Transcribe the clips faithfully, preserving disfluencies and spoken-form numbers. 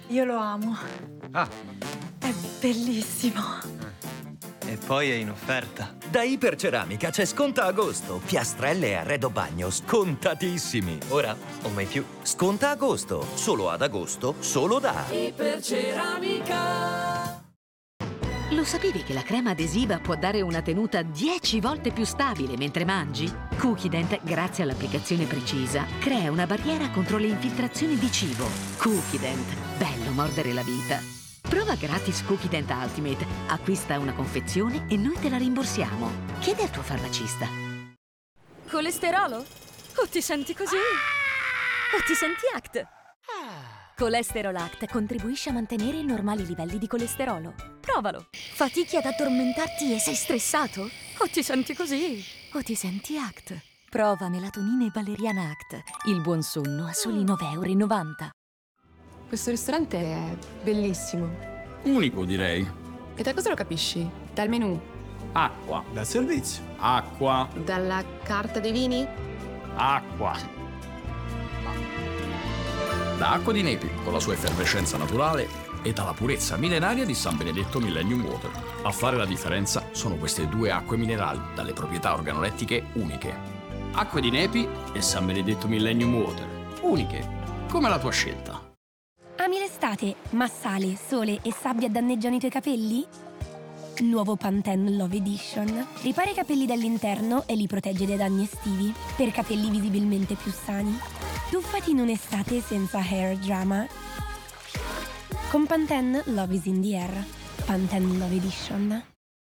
Io lo amo. Ah. È bellissimo. E poi è in offerta. Da Iperceramica c'è sconto agosto. Piastrelle e arredo bagno scontatissimi. Ora o mai più. Sconta agosto. Solo ad agosto, solo da Iperceramica. Lo sapevi che la crema adesiva può dare una tenuta dieci volte più stabile mentre mangi? Cookident, grazie all'applicazione precisa, crea una barriera contro le infiltrazioni di cibo. Cookident, bello mordere la vita. Prova gratis Cookident Ultimate. Acquista una confezione e noi te la rimborsiamo. Chiedi al tuo farmacista. Colesterolo? O ti senti così? O ti senti Act? Colesterol Act contribuisce a mantenere i normali livelli di colesterolo. Provalo. Fatichi ad addormentarti e sei stressato? O ti senti così? O ti senti Act? Prova melatonina e valeriana Act. Il buon sonno a soli nove e novanta euro. Questo ristorante è bellissimo. Unico, direi. E da cosa lo capisci? Dal menù? Acqua. Dal servizio. Acqua. Dalla carta dei vini? Acqua. Da Acqua di Nepi, con la sua effervescenza naturale, e dalla purezza millenaria di San Benedetto Millennium Water. A fare la differenza sono queste due acque minerali dalle proprietà organolettiche uniche. Acque di Nepi e San Benedetto Millennium Water. Uniche, come la tua scelta. Ami l'estate, ma sale, sole e sabbia danneggiano i tuoi capelli? Nuovo Pantene Love Edition. Ripara i capelli dall'interno e li protegge dai danni estivi per capelli visibilmente più sani. Tuffati in un'estate senza hair drama. Con Pantene Love is in the air. Pantene Love Edition.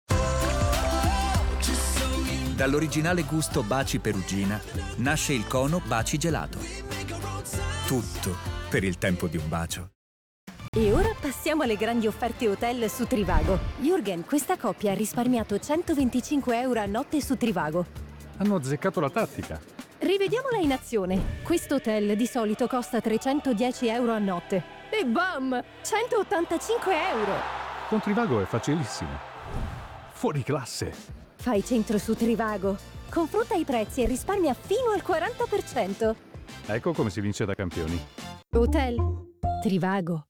Dall'originale gusto Baci Perugina nasce il cono Baci Gelato. Tutto per il tempo di un bacio. E ora passiamo alle grandi offerte hotel su Trivago. Jürgen, questa coppia ha risparmiato centoventicinque euro a notte su Trivago. Hanno azzeccato la tattica. Rivediamola in azione. Questo hotel di solito costa trecentodieci euro a notte. E bam! centottantacinque euro! Con Trivago è facilissimo. Fuori classe. Fai centro su Trivago. Confronta i prezzi e risparmia fino al quaranta per cento. Ecco come si vince da campioni. Hotel Trivago.